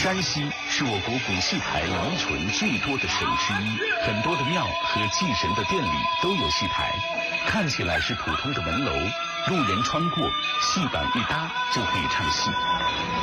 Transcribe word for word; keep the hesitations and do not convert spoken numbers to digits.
山西是我国古戏台遗存最多的省之一，很多的庙和祭神的殿里都有戏台，看起来是普通的门楼，路人穿过，戏板一搭就可以唱戏。